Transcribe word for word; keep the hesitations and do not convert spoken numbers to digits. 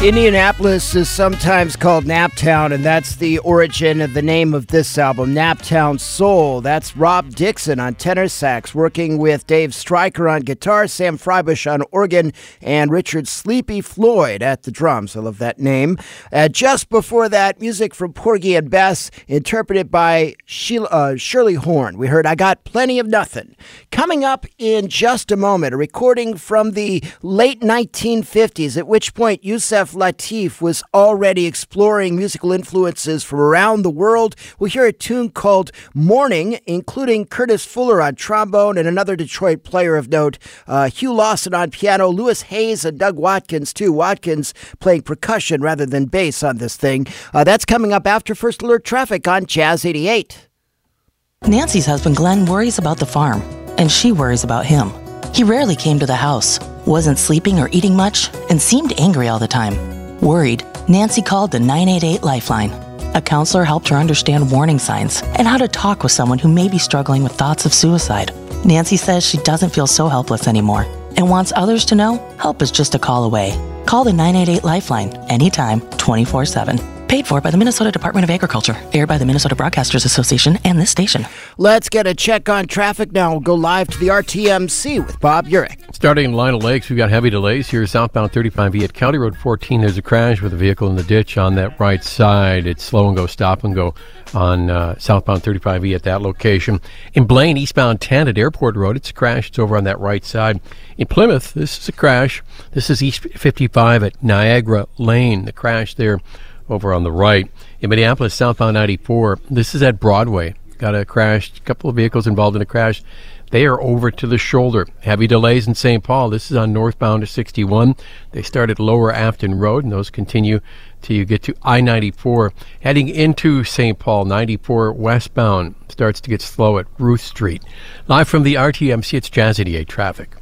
Indianapolis is sometimes called Naptown, and that's the origin of the name of this album, Naptown Soul. That's Rob Dixon on tenor sax, working with Dave Stryker on guitar, Sam Freibush on organ, and Richard Sleepy Floyd at the drums. I love that name. Uh, just before that, music from Porgy and Bess, interpreted by Sheila, uh, Shirley Horn. We heard I Got Plenty of Nothing. Coming up in just a moment, a recording from the late nineteen fifties, at which point Yusef Lateef was already exploring musical influences from around the world. We'll hear a tune called Morning, including Curtis Fuller on trombone and another Detroit player of note, uh, Hugh Lawson on piano, Lewis Hayes and Doug Watkins, too. Watkins playing percussion rather than bass on this thing. Uh, that's coming up after First Alert Traffic on Jazz eighty-eight. Nancy's husband Glenn worries about the farm, and she worries about him. He rarely came to the house, wasn't sleeping or eating much, and seemed angry all the time. Worried, Nancy called the nine eight eight Lifeline. A counselor helped her understand warning signs and how to talk with someone who may be struggling with thoughts of suicide. Nancy says she doesn't feel so helpless anymore and wants others to know help is just a call away. Call the nine eight eight Lifeline anytime, twenty-four seven. Paid for by the Minnesota Department of Agriculture. Aired by the Minnesota Broadcasters Association and this station. Let's get a check on traffic now. We'll go live to the R T M C with Bob Urich. Starting in Lino Lakes, we've got heavy delays here. Southbound thirty-five E at County Road fourteen. There's a crash with a vehicle in the ditch on that right side. It's slow and go, stop and go on uh, southbound thirty-five E at that location. In Blaine, eastbound ten at Airport Road, it's a crash. It's over on that right side. In Plymouth, this is a crash. This is East fifty-five at Niagara Lane. The crash there over on the right. In Minneapolis, southbound ninety-four, this is at Broadway. Got a crash, a couple of vehicles involved in a crash. They are over to the shoulder. Heavy delays in Saint Paul. This is on northbound to sixty-one. They start at Lower Afton Road, and those continue till you get to I ninety-four. Heading into Saint Paul, ninety-four westbound starts to get slow at Ruth Street. Live from the R T M C, it's Jazz eighty-eight Traffic.